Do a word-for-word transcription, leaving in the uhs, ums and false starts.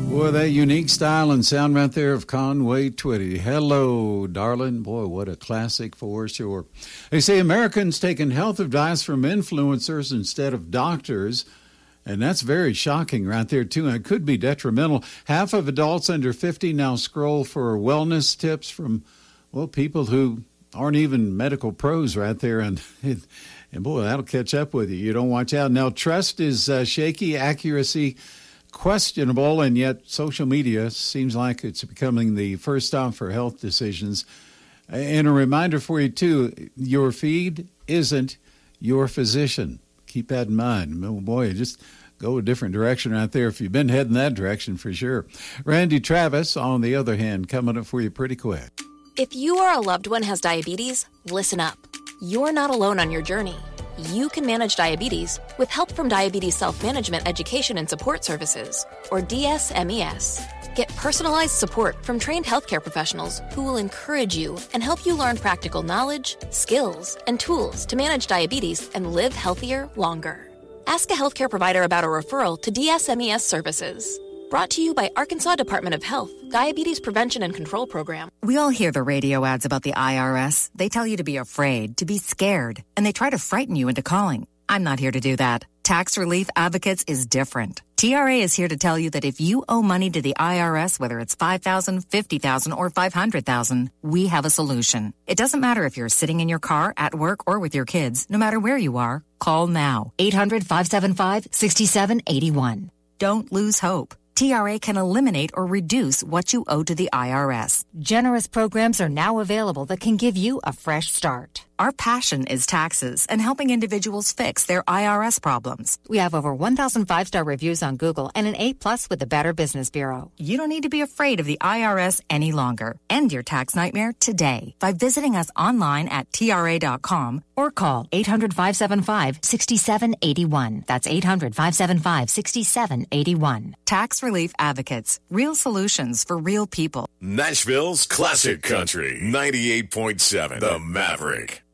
Boy, that unique style and sound right there of Conway Twitty. Hello, darling. Boy, what a classic for sure. They say Americans taking health advice from influencers instead of doctors. And that's very shocking right there, too. And it could be detrimental. Half of adults under fifty now scroll for wellness tips from, well, people who aren't even medical pros right there. And, and boy, that'll catch up with you. You don't watch out. Now, trust is uh, shaky, accuracy questionable, and yet social media seems like it's becoming the first stop for health decisions. And a reminder for you, too, your feed isn't your physician. Keep that in mind. Oh, boy, just go a different direction right there if you've been heading that direction for sure. Randy Travis, on the other hand, coming up for you pretty quick. If you or a loved one has diabetes, listen up. You're not alone on your journey. You can manage diabetes with help from Diabetes Self-Management Education and Support Services, or D S M E S. Get personalized support from trained healthcare professionals who will encourage you and help you learn practical knowledge, skills, and tools to manage diabetes and live healthier longer. Ask a healthcare provider about a referral to D S M E S services. Brought to you by Arkansas Department of Health, Diabetes Prevention and Control Program. We all hear the radio ads about the I R S. They tell you to be afraid, to be scared, and they try to frighten you into calling. I'm not here to do that. Tax Relief Advocates is different. T R A is here to tell you that if you owe money to the I R S, whether it's five thousand dollars, fifty thousand dollars, or five hundred thousand dollars, we have a solution. It doesn't matter if you're sitting in your car, at work, or with your kids. No matter where you are, call now. eight hundred, five seven five, six seven eight one. Don't lose hope. T R A can eliminate or reduce what you owe to the I R S. Generous programs are now available that can give you a fresh start. Our passion is taxes and helping individuals fix their I R S problems. We have over one thousand five-star reviews on Google and an A plus with the Better Business Bureau. You don't need to be afraid of the I R S any longer. End your tax nightmare today by visiting us online at T R A dot com or call eight hundred, five seven five, six seven eight one. That's eight hundred, five seven five, six seven eight one. Tax Relief Advocates. Real solutions for real people. Nashville's Classic Country, ninety-eight point seven, The Maverick.